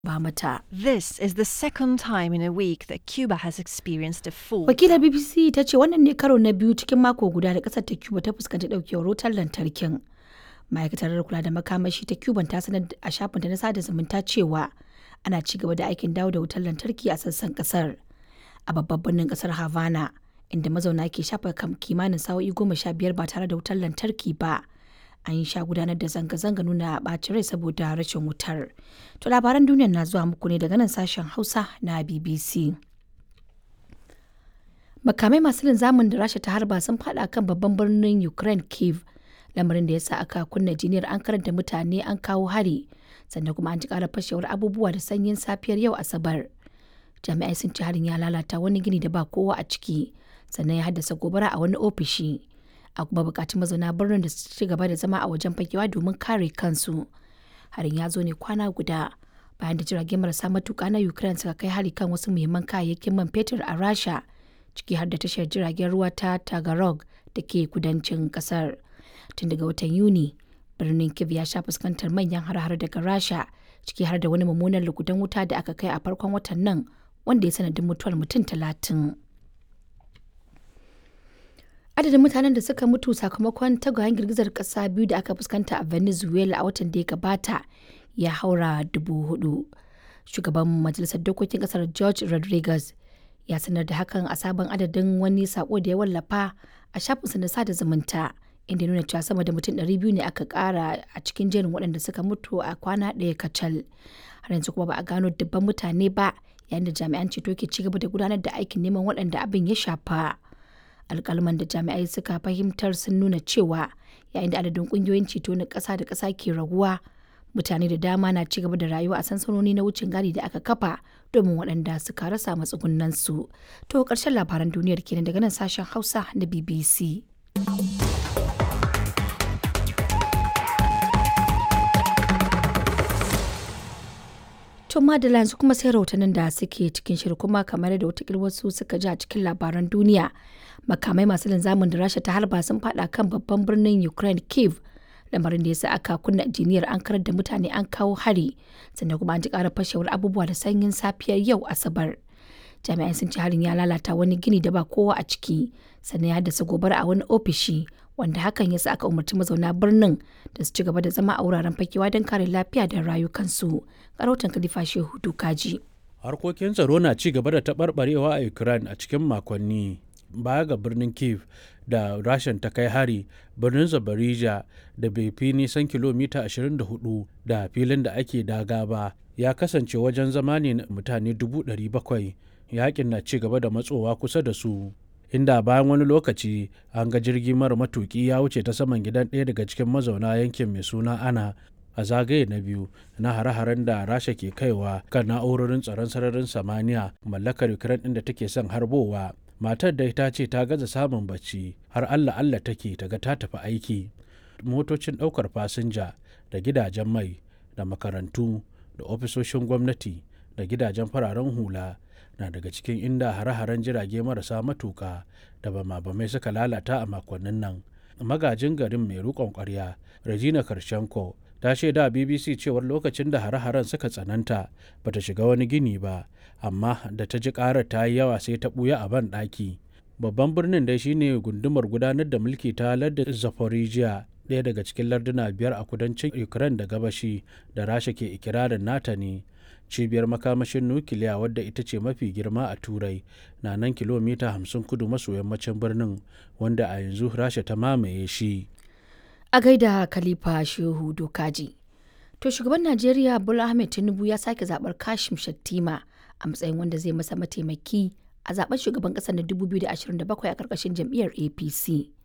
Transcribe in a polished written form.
ba mata. This is the second time in a week that Cuba has experienced a fault. Wakilar BBC ta ce wannan ne karo na biyu cikin mako guda da kasar ta Cuba ta fuskanci daukewar wutar lantarkin. Ma'aikatar kula da makamashi ta Cuba ta sanar a shafinta na sada zumunta cewa ana ci gaba da aikin dawo da wutar lantarki a sassan kasar. A babban birnin kasar Havana, inda mazauna ke shafa kimanin sa'o'i 15 ba tare da wutar lantarki ba. An yi sha gudanar da zanga-zanga nuna ɓacin rai saboda rashin wutar. To labaran duniyar na zuwa muku ne daga nan sashen Hausa na BBC. Makamai masu linzamin da Rasha ta harba sun faɗa kan babban birnin Ukraine Kyiv, lamarin da ya sa aka kunna jiniyar an da mutane an kawo hari, sannan kuma an ji ƙara fashewar abubuwa da sanyin safiyar yau Asabar. Jami'ai sun ce harin ya lalata wani gini da ba kowa a ciki, sannan ya haddasa gobara a wani ofishi. A kuma bukaci mazauna birnin da su ci gaba da zama a wajen fakewa domin kare kansu. Harin ya zo ne kwana guda bayan da jiragen marasa matuƙa na Ukraine suka kai hari kan wasu muhimman kayayyakin man fetur a Rasha, ciki har da tashar jiragen ruwa ta Tagarog da ke kudancin kasar. Tun daga watan Yuni, birnin Kyiv ya sha fuskantar manyan har-har daga Rasha, ciki har da wani mummunan lugudan wuta da aka kai a farkon watan nan, wanda ya sanadin mutuwar mutum 30. Adadin mutanen da suka mutu sakamakon tagwayen girgizar kasa biyu da aka fuskanta a Venezuela a watan da ya gabata ya haura 4,000. Shugaban Majalisar Dokokin kasar George Rodriguez ya sanar da hakan a sabon adadin wani sako da ya wallafa a shafinsa na sada zumunta, inda nuna cewa sama da mutum 200 ne aka kara a cikin jerin waɗanda suka mutu a kwana ɗaya kacal. Har yanzu kuma ba a gano dubban mutane ba, yayin da jami'an ceto ke ci gaba da gudanar da aikin neman waɗanda abin ya shafa. Alƙalman da jami'ai suka fahimtar sun nuna cewa yayin da adadin ƙungiyoyin ceto na ƙasa da ƙasa ke raguwa, mutane da dama na ci gaba da rayuwa a sansanoni na wucin gadi da aka kafa domin waɗanda suka rasa matsugunansu. To ƙarshen labaran duniyar kenan daga nan sashen Hausa na BBC. To madalla yanzu kuma sai rahotannin da suke cikin shirin, kuma kamar da watakil wasu suka ji a cikin labaran duniya, makamai masu linzamin da Rasha ta harba sun fada kan babban birnin Ukraine Kyiv, lamarin da ya sa aka kunna jiniyar an karar da mutane an kawo hari, sannan kuma an ji ƙara fashewar abubuwa da sanyin safiyar yau Asabar. Jami'ai sun ce harin ya lalata wani gini da ba kowa a ciki, sannan ya haddasa gobara a wani ofishi, wanda hakan ya sa aka umarci mazauna birnin da su ci gaba da zama a wuraren fakewa don kare lafiya da rayukansu. Rahoton Khalifa Shehu Dukaji. Harkokin tsaro na ci gaba da taɓarɓarewa a Ukraine a cikin makonni. Baya ga birnin Kyiv da Rashan ta kai hari, birnin Zaporizhia da bai fi nisan kilomita 24 da filin da ake daga ba ya kasance wajen zama ne na mutane 700,000. Yakin na ci gaba da matsowa kusa da su, inda bayan wani lokaci an ga jirgi mara matuki ya wuce ta saman gidan ɗaya daga cikin mazauna yankin mai suna Ana, a zagaye na biyu na hare-haren da Rasha ke kaiwa kan na'urorin tsaron sararin samaniya mallakar Ukraine ɗin da take son harbowa. Matar dai ta ce ta gaza samun bacci, har Allah take ta ga ta tafi aiki. Motocin ɗaukar fasinja da gidajen mai da makarantu da ofisoshin gwamnati da gidajen fararen hula na daga cikin inda hare-haren jirage marasa matuka da bama-bamai suka lalata a makonnin nan. Magajin garin mai riƙon ƙwarya Regina Karshenko ta shaida BBC cewar lokacin da hare-haren suka tsananta bata shiga wani gini ba, amma da ta ji ƙarar ta yi yawa sai ta ɓuya a ban ɗaki. Babban birnin dai shine gundumar gudanar da mulki ta lardin Zaporizhia, ɗaya daga cikin larduna 5 a kudancin Ukraine da gabashi da Rasha ke ikirarin nata ne. Cibiyar makamashin nukiliya, wadda ita ce mafi girma a Turai, na nan kilomita 50 kudu maso yammacin birnin, wanda a yanzu Rasha ta mamaye shi. A gaida Khalifa Shehu Dokaji. To shugaban Najeriya Bola Ahmed Tinubu ya sake zabar Kashim Shettima a matsayin wanda zai masa mataimaki a zaben shugaban ƙasar na 2027 a ƙarƙashin jam'iyyar APC.